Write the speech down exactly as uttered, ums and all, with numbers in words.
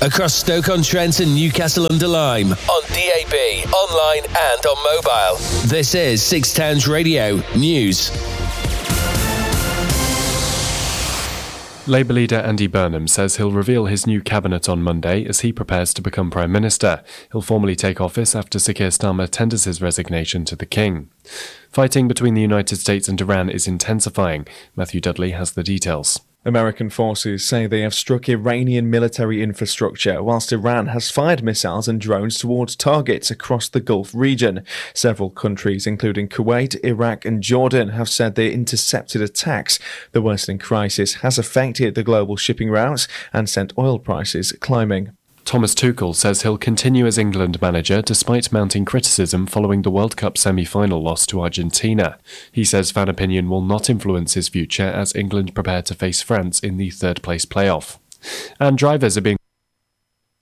across Stoke-on-Trent and Newcastle-under-Lyme, on D A B, online and on mobile. This is Six Towns Radio News. Labour leader Andy Burnham says he'll reveal his new cabinet on Monday as he prepares to become Prime Minister. He'll formally take office after Sir Keir Starmer tenders his resignation to the King. Fighting between the United States and Iran is intensifying. Matthew Dudley has the details. American forces say they have struck Iranian military infrastructure, whilst Iran has fired missiles and drones towards targets across the Gulf region. Several countries, including Kuwait, Iraq and Jordan, have said they intercepted attacks. The worsening crisis has affected the global shipping routes and sent oil prices climbing. Thomas Tuchel says he'll continue as England manager despite mounting criticism following the World Cup semi-final loss to Argentina. He says fan opinion will not influence his future as England prepare to face France in the third-place playoff. And drivers are being